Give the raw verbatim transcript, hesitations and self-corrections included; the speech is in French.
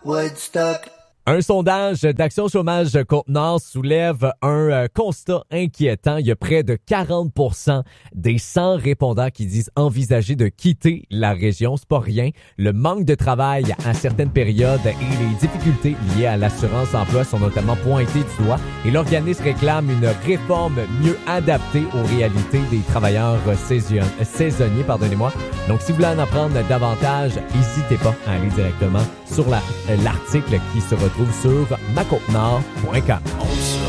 Woodstock. Un sondage d'Action Chômage Côte-Nord soulève un euh, constat inquiétant. Il y a près de quarante pour cent des cent répondants qui disent envisager de quitter la région. C'est pas rien. Le manque de travail à certaines périodes et les difficultés liées à l'assurance-emploi sont notamment pointées du doigt. Et l'organisme réclame une réforme mieux adaptée aux réalités des travailleurs saison- saisonniers. Pardonnez-moi. Donc, si vous voulez en apprendre davantage, n'hésitez pas à aller directement sur la, l'article qui se retrouve sur ma côte nord point com.